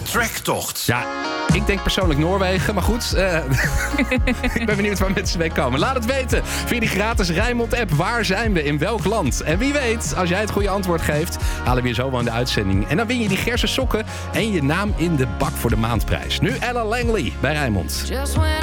trektocht. Ja, ik denk persoonlijk Noorwegen, maar goed. Ik ben benieuwd waar mensen mee komen. Laat het weten via die gratis Rijnmond-app. Waar zijn we? In welk land? En wie weet, als jij het goede antwoord geeft, halen we je zo wel in de uitzending. En dan win je die Gerse sokken en je naam in de bak voor de maandprijs. Nu Ella Langley bij Rijnmond.